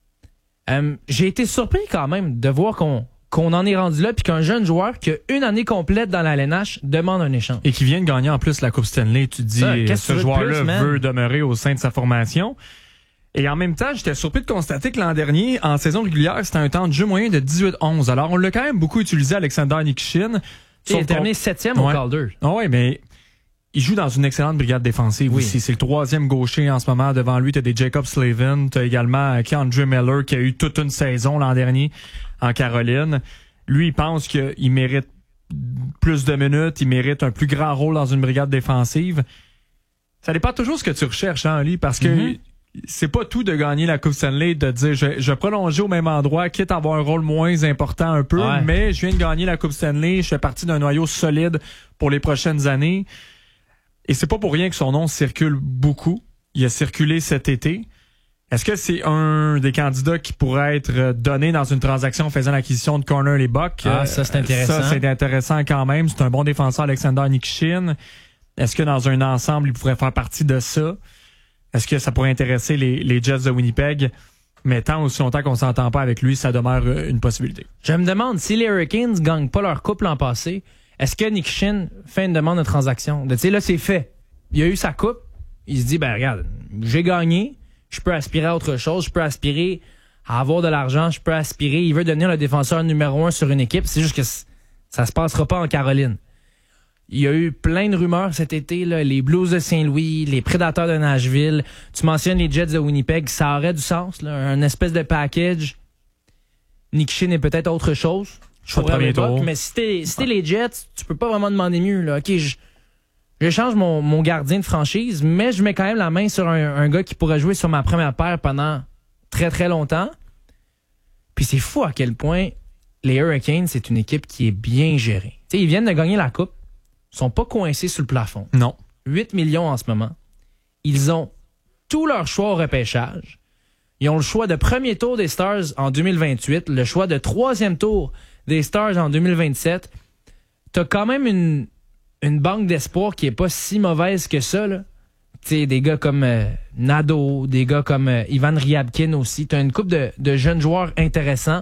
J'ai été surpris quand même de voir qu'on en est rendu là puis qu'un jeune joueur qui a une année complète dans la LNH demande un échange. Et qui vient de gagner en plus la Coupe Stanley. Tu te dis, ce joueur-là veut demeurer au sein de sa formation. Et en même temps, j'étais surpris de constater que l'an dernier, en saison régulière, c'était un temps de jeu moyen de 18-11. Alors, on l'a quand même beaucoup utilisé, Alexander Nikishin. Il a terminé 7e au Calder. Oui, mais il joue dans une excellente brigade défensive aussi. C'est le 3e gaucher en ce moment. Devant lui, tu as des Jacob Slavin. Tu as également Keandre Miller qui a eu toute une saison l'an dernier en Caroline. Lui, il pense qu'il mérite plus de minutes. Il mérite un plus grand rôle dans une brigade défensive. Ça dépend toujours de ce que tu recherches, hein, Ali, parce que c'est pas tout de gagner la Coupe Stanley, de dire je vais prolonger au même endroit, quitte à avoir un rôle moins important un peu, mais je viens de gagner la Coupe Stanley, je fais partie d'un noyau solide pour les prochaines années. Et c'est pas pour rien que son nom circule beaucoup. Il a circulé cet été. Est-ce que c'est un des candidats qui pourrait être donné dans une transaction faisant l'acquisition de Connor Hellebuyck? Ça, c'est intéressant. Ça, c'est intéressant quand même. C'est un bon défenseur, Alexander Nikishin. Est-ce que dans un ensemble, il pourrait faire partie de ça? Est-ce que ça pourrait intéresser les Jets de Winnipeg? Mais tant aussi longtemps qu'on s'entend pas avec lui, ça demeure une possibilité. Je me demande, si les Hurricanes gagnent pas leur coupe l'an passé, est-ce que Nikishin fait une demande de transaction? Tu sais, là, c'est fait. Il a eu sa coupe. Il se dit, regarde, j'ai gagné. Je peux aspirer à autre chose. Je peux aspirer à avoir de l'argent. Je peux aspirer. Il veut devenir le défenseur numéro 1 sur une équipe. C'est juste que ça se passera pas en Caroline. Il y a eu plein de rumeurs cet été, là, les Blues de Saint-Louis, les Prédateurs de Nashville. Tu mentionnes les Jets de Winnipeg. Ça aurait du sens, là, un espèce de package. Nikishin est peut-être autre chose. Mais si t'es les Jets, tu peux pas vraiment demander mieux. Là. OK, j'échange mon gardien de franchise, mais je mets quand même la main sur un gars qui pourrait jouer sur ma première paire pendant très, très longtemps. Puis c'est fou à quel point les Hurricanes, c'est une équipe qui est bien gérée. T'sais, ils viennent de gagner la Coupe. Ils sont pas coincés sur le plafond. Non. 8 millions en ce moment. Ils ont tout leur choix au repêchage. Ils ont le choix de premier tour des Stars en 2028, le choix de 3e tour des Stars en 2027. T'as quand même une banque d'espoir qui est pas si mauvaise que ça, là. T'sais, des gars comme Nadeau, des gars comme Ivan Ryabkin aussi. T'as une couple de jeunes joueurs intéressants.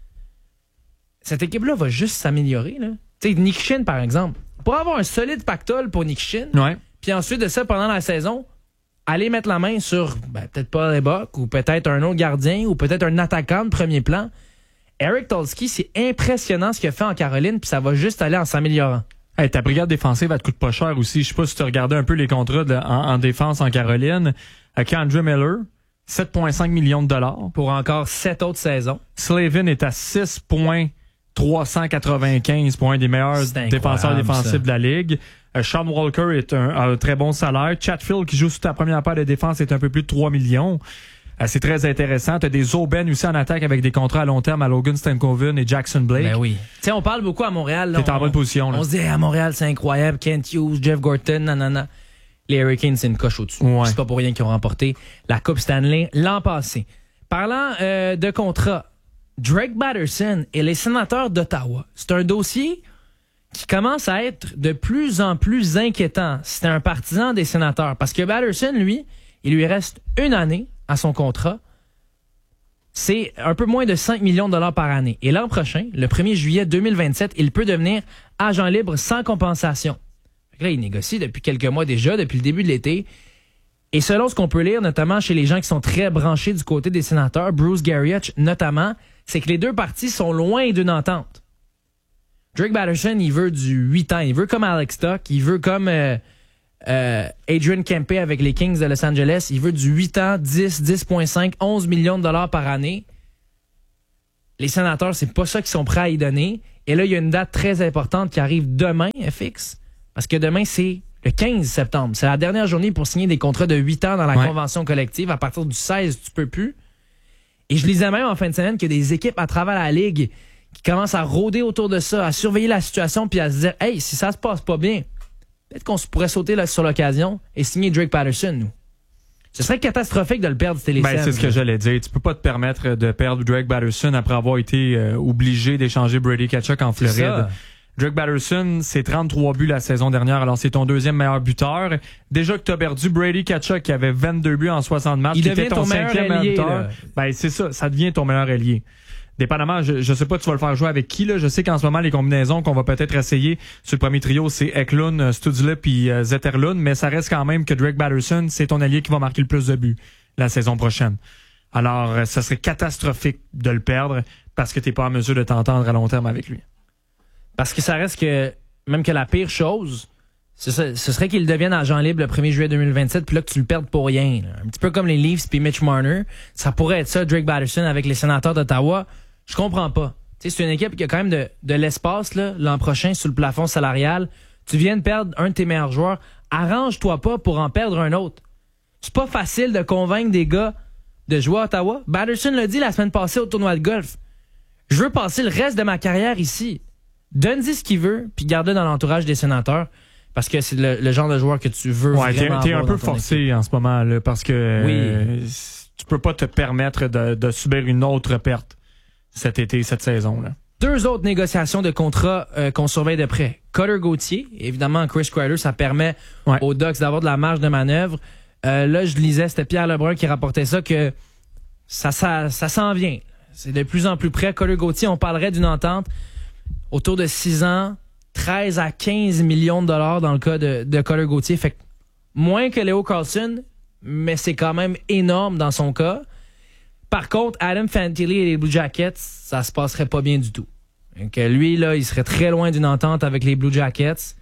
Cette équipe-là va juste s'améliorer, là. T'sais, Nikishin, par exemple. Pour avoir un solide pactole pour Nikishin, puis ensuite de ça, pendant la saison, aller mettre la main sur peut-être pas Hellebuyck ou peut-être un autre gardien ou peut-être un attaquant de premier plan. Eric Tulsky, c'est impressionnant ce qu'il a fait en Caroline, puis ça va juste aller en s'améliorant. Hey, ta brigade défensive, elle te coûte pas cher aussi. Je sais pas si tu regardais un peu les contrats en défense en Caroline. Keandre Miller, 7,5 millions de dollars. Pour encore 7 autres saisons. Slavin est à 6,395 pour un des meilleurs défenseurs défensifs de la Ligue. Sean Walker a un très bon salaire. Chatfield, qui joue sous ta première paire de défense, est un peu plus de 3 millions. C'est très intéressant. Tu as des Oben aussi en attaque avec des contrats à long terme à Logan Stankoven et Jackson Blake. Ben oui. Tu sais, on parle beaucoup à Montréal. T'es en bonne position. Là. On se dit, à Montréal, c'est incroyable. Kent Hughes, Jeff Gorton, nanana. Les Hurricanes, c'est une coche au-dessus. Ouais. C'est pas pour rien qu'ils ont remporté la Coupe Stanley l'an passé. Parlant de contrat, Drake Batterson et les Sénateurs d'Ottawa. C'est un dossier qui commence à être de plus en plus inquiétant. C'est un partisan des Sénateurs. Parce que Batterson, lui, il lui reste une année à son contrat. C'est un peu moins de 5 millions de dollars par année. Et l'an prochain, le 1er juillet 2027, il peut devenir agent libre sans compensation. Là, il négocie depuis quelques mois déjà, depuis le début de l'été. Et selon ce qu'on peut lire, notamment chez les gens qui sont très branchés du côté des sénateurs, Bruce Garrioch notamment, c'est que les deux parties sont loin d'une entente. Drake Batterson, il veut du 8 ans. Il veut comme Alex Tuck. Il veut comme Adrian Kempe avec les Kings de Los Angeles. Il veut du 8 ans, 10, 10,5, 11 millions de dollars par année. Les sénateurs, c'est pas ça qu'ils sont prêts à y donner. Et là, il y a une date très importante qui arrive demain, FX. Parce que demain, c'est le 15 septembre. C'est la dernière journée pour signer des contrats de 8 ans dans la convention collective. À partir du 16, tu peux plus. Et je lisais même en fin de semaine qu'il y a des équipes à travers la Ligue qui commencent à rôder autour de ça, à surveiller la situation puis à se dire « Hey, si ça se passe pas bien, peut-être qu'on pourrait sauter là, sur l'occasion et signer Drake Batterson, nous. » Ce serait catastrophique de le perdre, c'était les c'est ce que j'allais dire. Tu peux pas te permettre de perdre Drake Batterson après avoir été obligé d'échanger Brady Tkachuk en Floride. Drake Batterson, c'est 33 buts la saison dernière, alors c'est ton deuxième meilleur buteur. Déjà que tu as perdu Brady Tkachuk qui avait 22 buts en 60 matchs, il qui devient était ton cinquième meilleur buteur. C'est ça devient ton meilleur ailier. Dépendamment, je sais pas tu vas le faire jouer avec qui, là. Je sais qu'en ce moment, les combinaisons qu'on va peut-être essayer sur le premier trio, c'est Eklund, Stützle puis Zetterlund, mais ça reste quand même que Drake Batterson, c'est ton allié qui va marquer le plus de buts la saison prochaine. Alors, ça serait catastrophique de le perdre parce que t'es pas en mesure de t'entendre à long terme avec lui. Parce que ça reste que, même que la pire chose, ce serait qu'il devienne agent libre le 1er juillet 2027, puis là que tu le perdes pour rien. Là. Un petit peu comme les Leafs puis Mitch Marner. Ça pourrait être ça, Drake Batterson avec les Sénateurs d'Ottawa. Je comprends pas. T'sais, c'est une équipe qui a quand même de l'espace là, l'an prochain sur le plafond salarial. Tu viens de perdre un de tes meilleurs joueurs. Arrange-toi pas pour en perdre un autre. C'est pas facile de convaincre des gars de jouer à Ottawa. Batterson l'a dit la semaine passée au tournoi de golf. Je veux passer le reste de ma carrière ici. Donne-y ce qu'il veut, puis garde-le dans l'entourage des Sénateurs. Parce que c'est le genre de joueur que tu veux vraiment t'es un peu forcé équipe. En ce moment, là, parce que tu peux pas te permettre de subir une autre perte cet été, cette saison-là. Deux autres négociations de contrats qu'on surveille de près. Cutter Gauthier, évidemment, Chris Kreider, ça permet aux Ducks d'avoir de la marge de manœuvre. Là, je lisais, c'était Pierre Lebrun qui rapportait ça, que ça s'en vient. C'est de plus en plus près. Cutter Gauthier, on parlerait d'une entente autour de 6 ans, 13 à 15 millions de dollars dans le cas de Cutter Gauthier. Fait que moins que Leo Carlson, mais c'est quand même énorme dans son cas. Par contre, Adam Fantilli et les Blue Jackets, ça se passerait pas bien du tout. Donc, lui, là, il serait très loin d'une entente avec les Blue Jackets.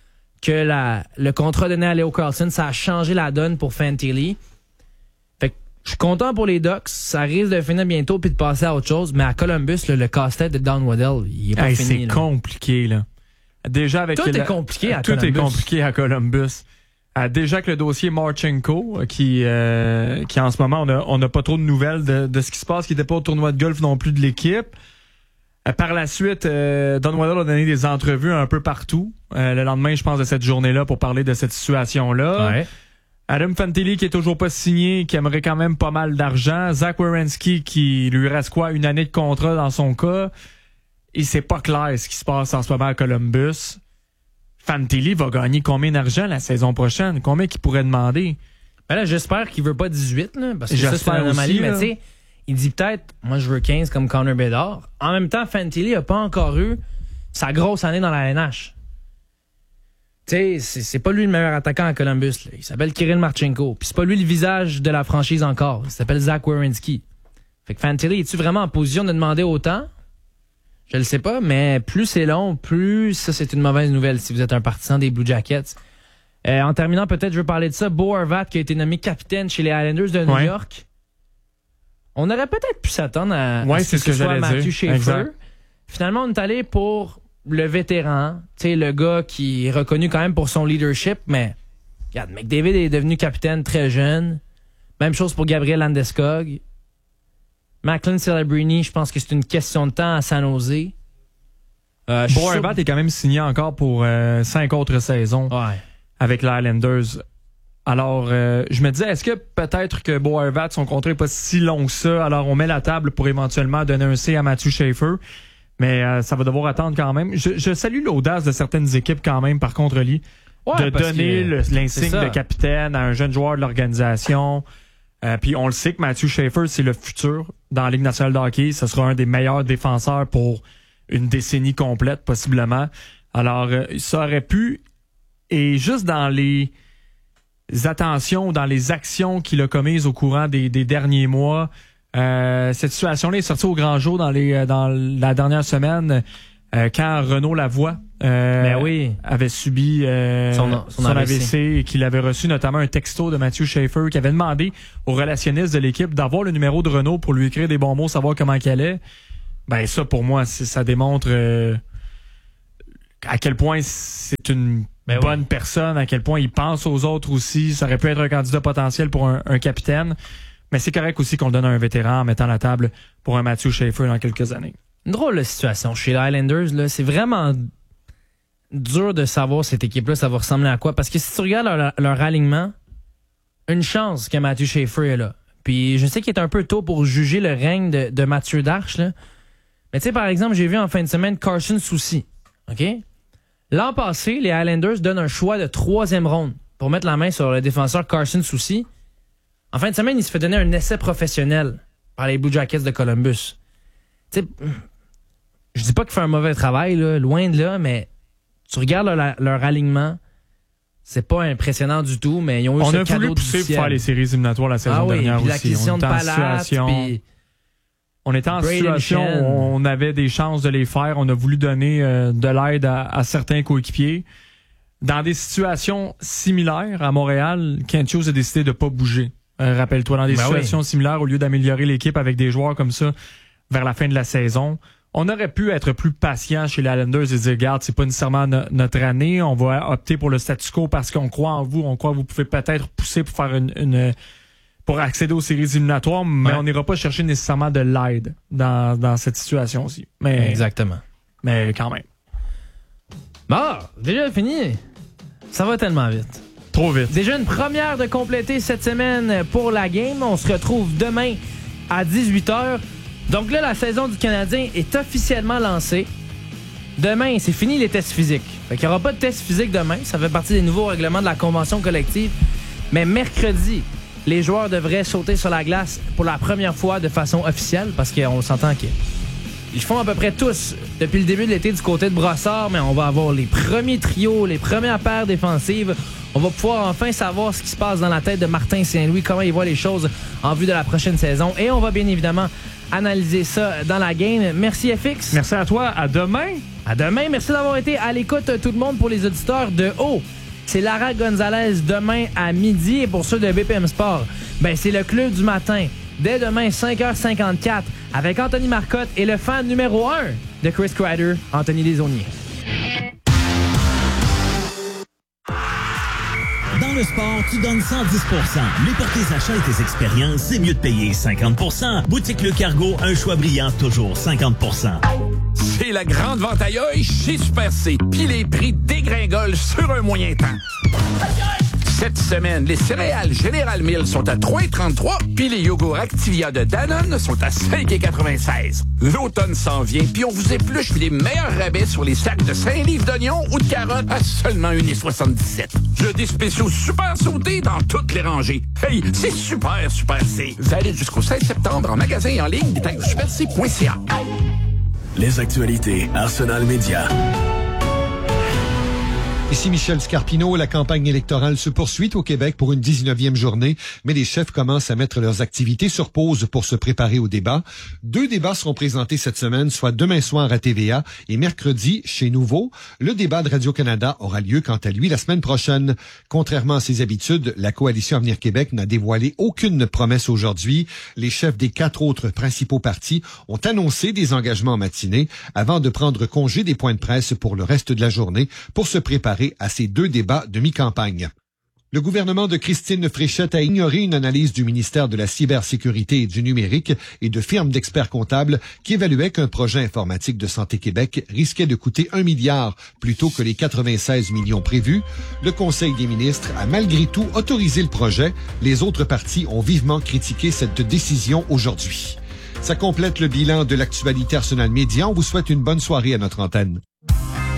Que le contrat donné à Leo Carlson, ça a changé la donne pour Fantilli. Fait que je suis content pour les Ducks. Ça risque de finir bientôt puis de passer à autre chose. Mais à Columbus, le casse-tête de Don Waddell, il est pas fini. C'est compliqué, là. Déjà avec tout est compliqué à Columbus. Tout est compliqué à Columbus. Déjà que le dossier Marchenko, qui en ce moment, on n'a pas trop de nouvelles de ce qui se passe, qui n'était pas au tournoi de golf non plus de l'équipe. Par la suite, Don Waddell a donné des entrevues un peu partout. Le lendemain, je pense, de cette journée-là pour parler de cette situation-là. Ouais. Adam Fantilli qui est toujours pas signé, qui aimerait quand même pas mal d'argent. Zach Werenski qui lui reste une année de contrat dans son cas. Et c'est pas clair ce qui se passe en ce moment à Columbus. Fantilli va gagner combien d'argent la saison prochaine? Combien qu'il pourrait demander? Ben là, j'espère qu'il veut pas 18, là, parce que ça, c'est une anomalie. Mais tu sais, il dit peut-être, moi, je veux 15 comme Connor Bedard. En même temps, Fantilli a pas encore eu sa grosse année dans la NH. Tu sais, c'est pas lui le meilleur attaquant à Columbus. Là. Il s'appelle Kirill Marchenko. Puis c'est pas lui le visage de la franchise encore. Il s'appelle Zach Werenski. Fait que Fantilli, es-tu vraiment en position de demander autant? Je le sais pas, mais plus c'est long, plus ça, c'est une mauvaise nouvelle si vous êtes un partisan des Blue Jackets. En terminant, peut-être, je veux parler de ça. Bo Horvat, qui a été nommé capitaine chez les Islanders de New York. On aurait peut-être pu s'attendre à ce que soit Matthew Schaefer. Finalement, on est allé pour le vétéran, tu sais, le gars qui est reconnu quand même pour son leadership, mais regarde, McDavid est devenu capitaine très jeune. Même chose pour Gabriel Landeskog. Macklin Celebrini, je pense que c'est une question de temps à San Jose. Bo Horvat est quand même signé encore pour 5 autres saisons avec les Islanders. Alors, je me disais, est-ce que peut-être que Bo Horvat, son contrat n'est pas si long que ça, alors on met la table pour éventuellement donner un C à Matthew Schaefer, mais ça va devoir attendre quand même. Je salue l'audace de certaines équipes quand même, par contre, Lee, de donner l'insigne de capitaine à un jeune joueur de l'organisation. Puis on le sait que Matthew Schaefer, c'est le futur dans la Ligue nationale de hockey. Ce sera un des meilleurs défenseurs pour une décennie complète, possiblement. Alors, ça aurait pu... Et juste dans les attentions, dans les actions qu'il a commises au courant des derniers mois. Cette situation-là est sortie au grand jour dans la dernière semaine quand Renaud Lavoie avait subi son AVC et qu'il avait reçu notamment un texto de Mathieu Schaeffer qui avait demandé au relationniste de l'équipe d'avoir le numéro de Renaud pour lui écrire des bons mots, savoir comment qu'elle est. Ben ça, pour moi, ça démontre à quel point c'est une bonne personne, à quel point il pense aux autres aussi. Ça aurait pu être un candidat potentiel pour un capitaine. Mais c'est correct aussi qu'on le donne à un vétéran en mettant la table pour un Mathieu Schaeffer dans quelques années. Une drôle de situation chez les Highlanders. Là, c'est vraiment dur de savoir cette équipe-là, ça va ressembler à quoi. Parce que si tu regardes leur alignement, une chance que Mathieu Schaeffer est là. Puis je sais qu'il est un peu tôt pour juger le règne de Mathieu Darche. Là. Mais tu sais, par exemple, j'ai vu en fin de semaine Carson Soucy. OK? L'an passé, les Highlanders donnent un choix de 3e ronde pour mettre la main sur le défenseur Carson Soucy. En fin de semaine, il se fait donner un essai professionnel par les Blue Jackets de Columbus. Tu sais, je dis pas qu'il fait un mauvais travail, là, loin de là, mais tu regardes leur alignement, c'est pas impressionnant du tout, mais ils ont eu ce cadeau du ciel. On a voulu pousser pour faire les séries éliminatoires la saison dernière aussi. L'acquisition de Palat, puis on était en situation où on avait des chances de les faire. On a voulu donner de l'aide à certains coéquipiers. Dans des situations similaires à Montréal, Kent Hughes a décidé de pas bouger. Rappelle-toi, dans des situations similaires, au lieu d'améliorer l'équipe avec des joueurs comme ça vers la fin de la saison, on aurait pu être plus patient chez les Islanders et dire, regarde, c'est pas nécessairement notre année, on va opter pour le statu quo parce qu'on croit en vous, on croit que vous pouvez peut-être pousser pour faire pour accéder aux séries éliminatoires, mais on n'ira pas chercher nécessairement de l'aide dans cette situation-ci. Mais, exactement. Mais quand même. Bon, déjà fini. Ça va tellement vite. Trop vite. Déjà une première de compléter cette semaine pour la game. On se retrouve demain à 18h. Donc là, la saison du Canadien est officiellement lancée. Demain, c'est fini les tests physiques. Fait qu'il n'y aura pas de tests physiques demain. Ça fait partie des nouveaux règlements de la convention collective. Mais mercredi, les joueurs devraient sauter sur la glace pour la première fois de façon officielle parce qu'on s'entend qu'ils font à peu près tous depuis le début de l'été du côté de Brossard, mais on va avoir les premiers trios, les premières paires défensives. On va pouvoir enfin savoir ce qui se passe dans la tête de Martin Saint-Louis, comment il voit les choses en vue de la prochaine saison. Et on va bien évidemment analyser ça dans la game. Merci FX. Merci à toi. À demain. À demain. Merci d'avoir été à l'écoute tout le monde. Pour les auditeurs de haut, c'est Lara Gonzalez demain à midi. Et pour ceux de BPM Sport, c'est le club du matin. Dès demain, 5h54, avec Anthony Marcotte et le fan numéro 1 de Chris Kreider, Anthony Desaulniers. Dans le sport, tu donnes 110%. Mais pour tes achats et tes expériences, c'est mieux de payer 50%. Boutique Le Cargo, un choix brillant, toujours 50%. C'est la grande vente à œil chez Super C. Puis les prix dégringolent sur un moyen temps. Cette semaine, les céréales Général Mills sont à 3,33 puis les yogourts Activia de Danone sont à 5,96. L'automne s'en vient, puis on vous épluche les meilleurs rabais sur les sacs de 5 livres d'oignons ou de carottes à seulement 1,77. J'ai des spéciaux super sautés dans toutes les rangées. Hey, c'est super C. Valide jusqu'au 16 septembre en magasin et en ligne, détail au superc.ca. Les actualités Arsenal Média. Ici Michel Scarpino. La campagne électorale se poursuit au Québec pour une 19e journée, mais les chefs commencent à mettre leurs activités sur pause pour se préparer au débat. 2 débats seront présentés cette semaine, soit demain soir à TVA et mercredi chez Nouveau. Le débat de Radio-Canada aura lieu quant à lui la semaine prochaine. Contrairement à ses habitudes, la Coalition Avenir Québec n'a dévoilé aucune promesse aujourd'hui. Les chefs des 4 autres principaux partis ont annoncé des engagements en matinée avant de prendre congé des points de presse pour le reste de la journée pour se préparer à ces 2 débats de mi-campagne. Le gouvernement de Christine Fréchette a ignoré une analyse du ministère de la Cybersécurité et du Numérique et de firmes d'experts comptables qui évaluaient qu'un projet informatique de Santé Québec risquait de coûter 1 milliard plutôt que les 96 millions prévus. Le Conseil des ministres a malgré tout autorisé le projet. Les autres partis ont vivement critiqué cette décision aujourd'hui. Ça complète le bilan de l'actualité Arsenal Média. On vous souhaite une bonne soirée à notre antenne.